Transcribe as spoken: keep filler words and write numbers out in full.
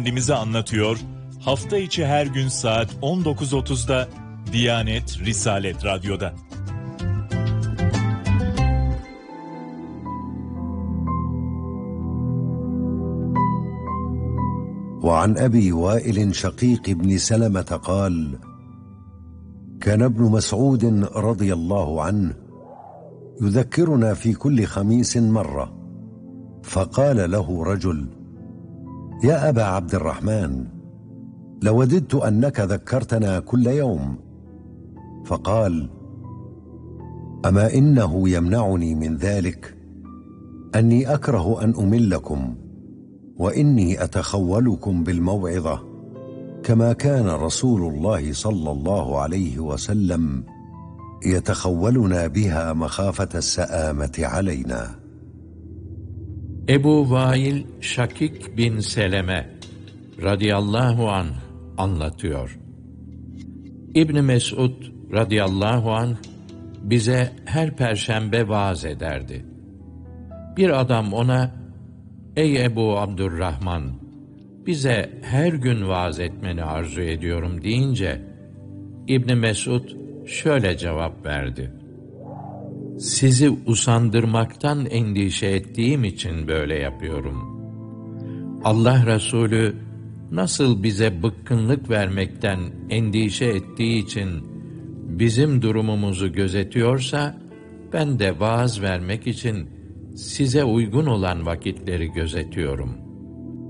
Efendimiz'i anlatıyor, hafta içi her gün saat on dokuz otuzda Diyanet Risalet Radyo'da. وعن أبي وائل شقيق بن سلمة قال: كان ابن مسعود رضي الله عنه يذكرنا في كل خميس مرة، فقال له رجل: يا أبا عبد الرحمن، لوددت أنك ذكرتنا كل يوم. فقال: أما إنه يمنعني من ذلك أني أكره أن أملكم، وإني أتخولكم بالموعظة كما كان رسول الله صلى الله عليه وسلم يتخولنا بها مخافة السآمة علينا. Ebu Vail Şakik bin Seleme radıyallahu anh anlatıyor. İbn Mesud radıyallahu anh bize her perşembe vaaz ederdi. Bir adam ona, "Ey Ebu Abdurrahman, bize her gün vaaz etmeni arzu ediyorum" deyince, İbn Mesud şöyle cevap verdi: "Sizi usandırmaktan endişe ettiğim için böyle yapıyorum. Allah Resulü nasıl bize bıkkınlık vermekten endişe ettiği için bizim durumumuzu gözetiyorsa, ben de vaaz vermek için size uygun olan vakitleri gözetiyorum."